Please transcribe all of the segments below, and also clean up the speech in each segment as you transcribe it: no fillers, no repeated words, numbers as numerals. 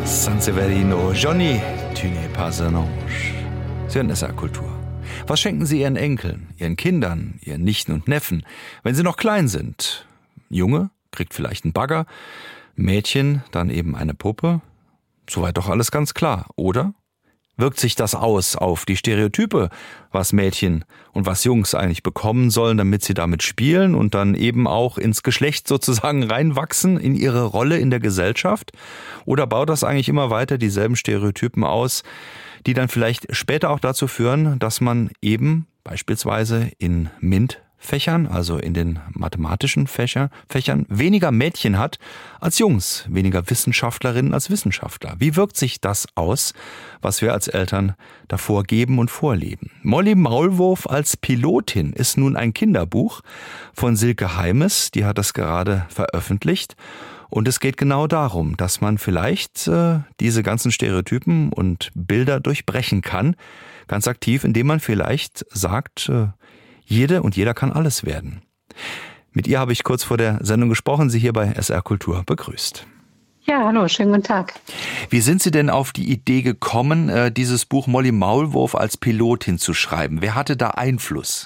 Sanseverino, Johnny, tu n'es pas un ange. Sie hören SR Kultur. Was schenken Sie Ihren Enkeln, Ihren Kindern, Ihren Nichten und Neffen, wenn sie noch klein sind? Junge kriegt vielleicht einen Bagger, Mädchen dann eben eine Puppe. Soweit doch alles ganz klar, oder? Wirkt sich das aus auf die Stereotype, was Mädchen und was Jungs eigentlich bekommen sollen, damit sie damit spielen und dann eben auch ins Geschlecht sozusagen reinwachsen, in ihre Rolle in der Gesellschaft? Oder baut das eigentlich immer weiter dieselben Stereotypen aus, die dann vielleicht später auch dazu führen, dass man eben beispielsweise in MINT-Fächern, also in den mathematischen Fächern, weniger Mädchen hat als Jungs, weniger Wissenschaftlerinnen als Wissenschaftler. Wie wirkt sich das aus, was wir als Eltern davor geben und vorleben? Molly Maulwurf als Pilotin ist nun ein Kinderbuch von Silke Heimes, die hat das gerade veröffentlicht. Und es geht genau darum, dass man vielleicht diese ganzen Stereotypen und Bilder durchbrechen kann, ganz aktiv, indem man vielleicht sagt, jede und jeder kann alles werden. Mit ihr habe ich kurz vor der Sendung gesprochen, sie hier bei SR Kultur begrüßt. Ja, hallo, schönen guten Tag. Wie sind Sie denn auf die Idee gekommen, dieses Buch Molly Maulwurf als Pilotin zu schreiben? Wer hatte da Einfluss?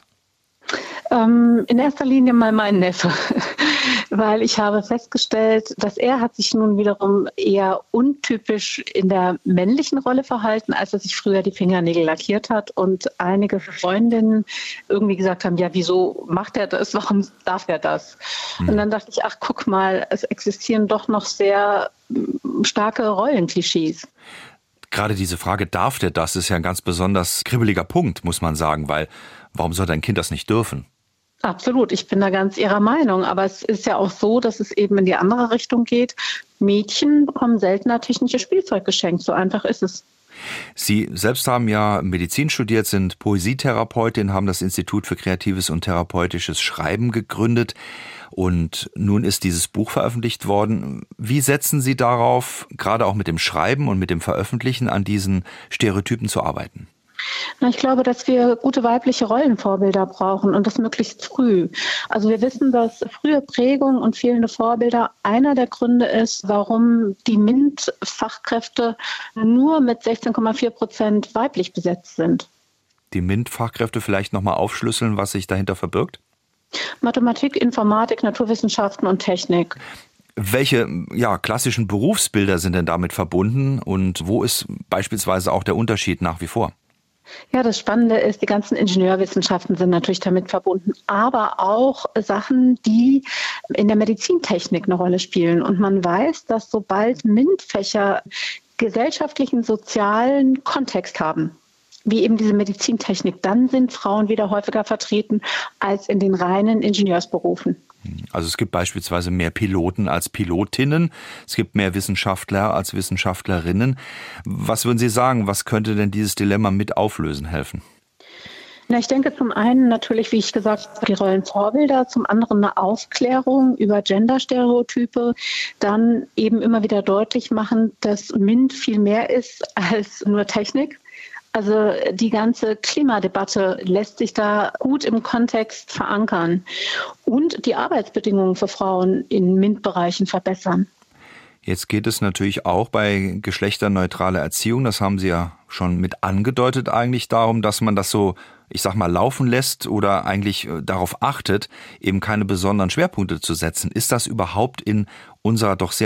In erster Linie mal mein Neffe, weil ich habe festgestellt, dass er hat sich nun wiederum eher untypisch in der männlichen Rolle verhalten, als er sich früher die Fingernägel lackiert hat und einige Freundinnen irgendwie gesagt haben, ja, wieso macht er das, warum darf er das? Und dann dachte ich, ach, guck mal, es existieren doch noch sehr starke Rollenklischees. Gerade diese Frage, darf der das, ist ja ein ganz besonders kribbeliger Punkt, muss man sagen, weil warum soll dein Kind das nicht dürfen? Absolut, ich bin da ganz Ihrer Meinung. Aber es ist ja auch so, dass es eben in die andere Richtung geht. Mädchen bekommen seltener technisches Spielzeug geschenkt. So einfach ist es. Sie selbst haben ja Medizin studiert, sind Poesietherapeutin, haben das Institut für kreatives und therapeutisches Schreiben gegründet. Und nun ist dieses Buch veröffentlicht worden. Wie setzen Sie darauf, gerade auch mit dem Schreiben und mit dem Veröffentlichen, an diesen Stereotypen zu arbeiten? Ich glaube, dass wir gute weibliche Rollenvorbilder brauchen und das möglichst früh. Also wir wissen, dass frühe Prägung und fehlende Vorbilder einer der Gründe ist, warum die MINT-Fachkräfte nur mit 16,4% weiblich besetzt sind. Die MINT-Fachkräfte vielleicht nochmal aufschlüsseln, was sich dahinter verbirgt? Mathematik, Informatik, Naturwissenschaften und Technik. Welche klassischen Berufsbilder sind denn damit verbunden und wo ist beispielsweise auch der Unterschied nach wie vor? Ja, das Spannende ist, die ganzen Ingenieurwissenschaften sind natürlich damit verbunden, aber auch Sachen, die in der Medizintechnik eine Rolle spielen. Und man weiß, dass sobald MINT-Fächer gesellschaftlichen, sozialen Kontext haben, wie eben diese Medizintechnik, dann sind Frauen wieder häufiger vertreten als in den reinen Ingenieursberufen. Also es gibt beispielsweise mehr Piloten als Pilotinnen, es gibt mehr Wissenschaftler als Wissenschaftlerinnen. Was würden Sie sagen, was könnte denn dieses Dilemma mit auflösen helfen? Na, ich denke zum einen natürlich, wie ich gesagt habe, die Rollenvorbilder, zum anderen eine Aufklärung über Genderstereotype, dann eben immer wieder deutlich machen, dass MINT viel mehr ist als nur Technik. Also die ganze Klimadebatte lässt sich da gut im Kontext verankern und die Arbeitsbedingungen für Frauen in MINT-Bereichen verbessern. Jetzt geht es natürlich auch bei geschlechterneutraler Erziehung, das haben Sie ja schon mit angedeutet, eigentlich darum, dass man das so, ich sag mal, laufen lässt oder eigentlich darauf achtet, eben keine besonderen Schwerpunkte zu setzen. Ist das überhaupt in unserer doch sehr